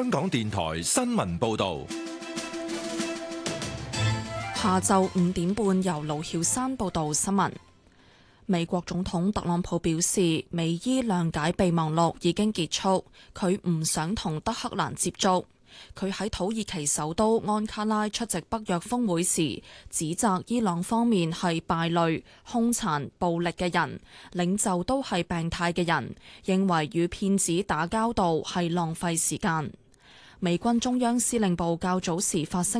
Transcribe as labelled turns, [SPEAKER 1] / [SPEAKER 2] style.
[SPEAKER 1] 香港電台新聞報道。
[SPEAKER 2] 下晝5點半，由盧曉山報道新聞。美國總統特朗普表示，美伊諒解備忘錄已經結束，佢唔想同德黑蘭接觸。佢喺土耳其首都安卡拉出席北約峰會時，指責伊朗方面係敗類、兇殘、暴力嘅人，領袖都係病態嘅人，認為與騙子打交道係浪費時間。美軍中央司令部較早時發聲